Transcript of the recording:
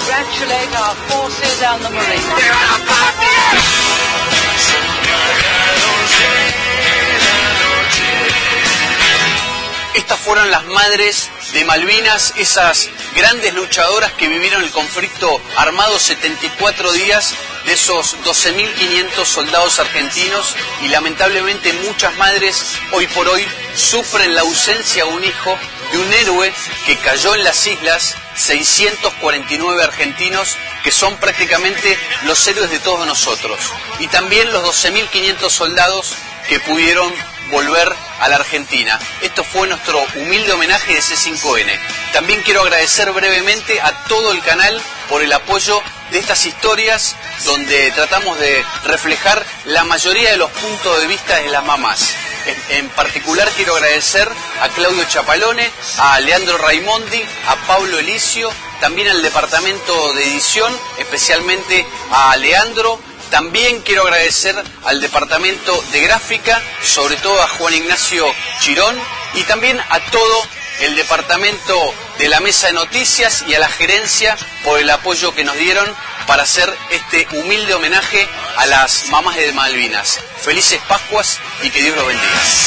congratulate our forces and the Marines. Estas fueron las madres de Malvinas, esas grandes luchadoras que vivieron el conflicto armado 74 días, de esos 12.500 soldados argentinos, y lamentablemente muchas madres hoy por hoy sufren la ausencia de un hijo, de un héroe que cayó en las islas, 649 argentinos que son prácticamente los héroes de todos nosotros, y también los 12.500 soldados que pudieron volver a la Argentina. Esto fue nuestro humilde homenaje de C5N. También quiero agradecer brevemente a todo el canal por el apoyo de estas historias donde tratamos de reflejar la mayoría de los puntos de vista de las mamás. En particular quiero agradecer a Claudio Chapalone, a Leandro Raimondi, a Pablo Elicio, también al departamento de edición, especialmente a Leandro. También quiero agradecer al departamento de gráfica, sobre todo a Juan Ignacio Chirón, y también a todo el departamento de la mesa de noticias y a la gerencia por el apoyo que nos dieron para hacer este humilde homenaje a las mamás de Malvinas. Felices Pascuas y que Dios los bendiga.